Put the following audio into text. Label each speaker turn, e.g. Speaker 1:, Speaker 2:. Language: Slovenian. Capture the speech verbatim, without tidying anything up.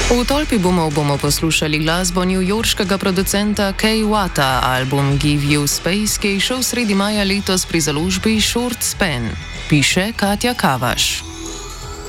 Speaker 1: V tolpi bomo, bomo poslušali glasbo newyorškega producenta Kay Wata, album Give You Space, ki je šel sredi maja letos pri založbi Short Span. Piše Katja Kavaš.